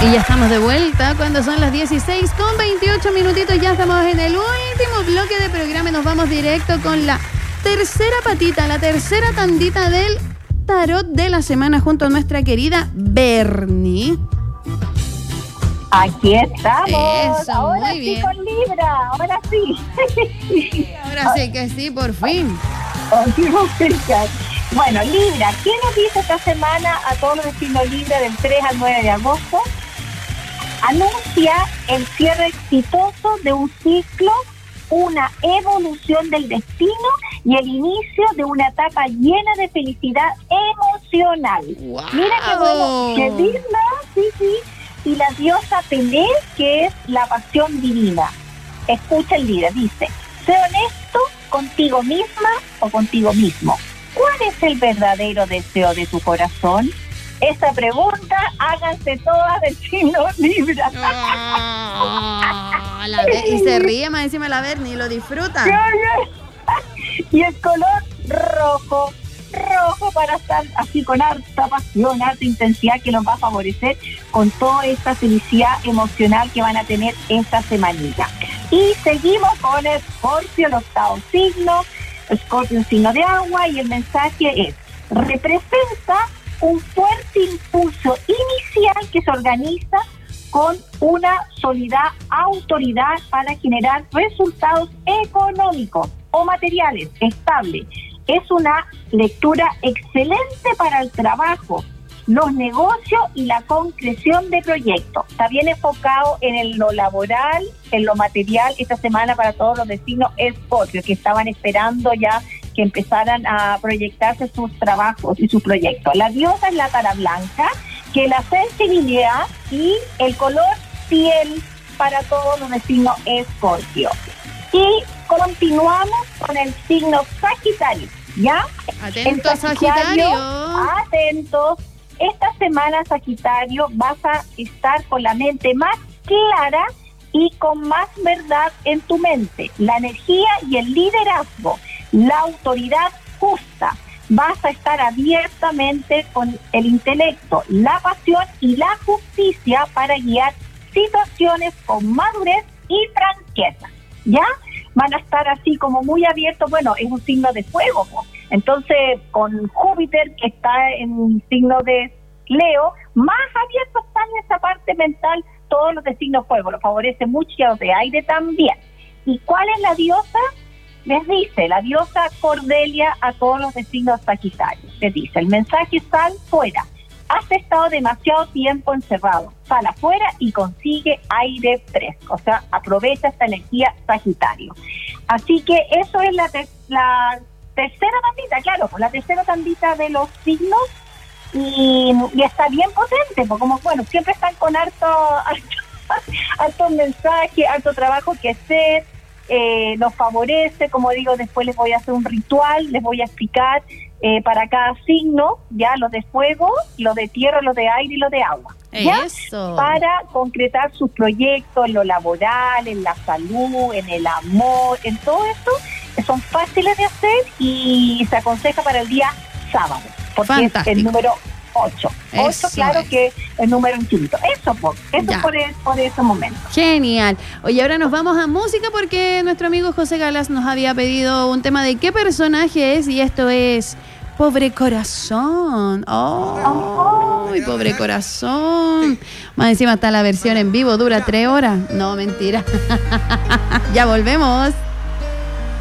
Y ya estamos de vuelta cuando son las 16 con 28 minutitos. Ya estamos en el último bloque de programa y nos vamos directo con la tercera patita, la tercera tandita del tarot de la semana junto a nuestra querida Bernie. Aquí estamos. Eso, ahora muy sí bien. con Libra, ahora sí. Ahora sí que sí, por fin. Bueno, Libra, ¿qué nos dice esta semana a todos los signos Libra del 3 al 9 de agosto? Anuncia el cierre exitoso de un ciclo, una evolución del destino y el inicio de una etapa llena de felicidad emocional. ¡Wow! Mira qué bueno, qué linda, sí. Y la diosa Pelé, que es la pasión divina. Escucha el Libra, dice: sé honesto contigo misma o contigo mismo. ¿Cuál es el verdadero deseo de tu corazón? Esta pregunta háganse todas del signo Libra. Y se ríe más encima la Bernie y lo disfruta. Y el color rojo para estar así con harta pasión, harta intensidad, que nos va a favorecer con toda esta felicidad emocional que van a tener esta semanita. Y seguimos con Escorpio, el octavo signo. Escorpio, un signo de agua, y el mensaje es: representa un fuerte impulso inicial que se organiza con una sólida autoridad para generar resultados económicos o materiales estables. Es una lectura excelente para el trabajo, los negocios y la concreción de proyectos. Está bien enfocado en lo laboral, en lo material esta semana para todos los vecinos Escorpio que estaban esperando ya que empezaran a proyectarse sus trabajos y sus proyectos. La diosa es la cara blanca, que la sensibilidad y el color piel para todos los vecinos Escorpio. Y continuamos con el signo Sagitario, ¿ya? Atentos, Sagitario. Atentos. Esta semana, Sagitario, vas a estar con la mente más clara y con más verdad en tu mente. La energía y el liderazgo, la autoridad justa. Vas a estar abiertamente con el intelecto, la pasión y la justicia para guiar situaciones con madurez y franqueza, ¿ya? Van a estar así como muy abiertos. Bueno, es un signo de fuego, ¿no? Entonces, con Júpiter, que está en el signo de Leo, más abiertos están en esa parte mental todos los de signo fuego. Lo favorece mucho, y los de aire también. ¿Y cuál es la diosa? Les dice la diosa Cordelia a todos los de signo Sagitario. Les dice: el mensaje: sal fuera. Has estado demasiado tiempo encerrado. Sal afuera y consigue aire fresco. O sea, aprovecha esta energía Sagitario. Así que eso es la tercera tandita, claro, la tercera tandita de los signos, y está bien potente, porque como, bueno, siempre están con harto mensaje, harto trabajo que hacer, nos favorece. Como digo, después les voy a hacer un ritual, les voy a explicar para cada signo, ya los de fuego, los de tierra, los de aire y los de agua. ¿Ya? Eso. Para concretar sus proyectos en lo laboral, en la salud, en el amor, en todo esto, que son fáciles de hacer y se aconseja para el día sábado, porque fantástico. es el número 8. 8, Eso claro, es. que es el número infinito. Eso por ese momento. Genial. Oye, ahora nos vamos a música porque nuestro amigo José Galas nos había pedido un tema de qué personaje es, y esto es Pobre Corazón. ¡Oh! ¡Ay, Pobre Corazón! Más encima está la versión en vivo, dura 3 horas. No, mentira. Ya volvemos.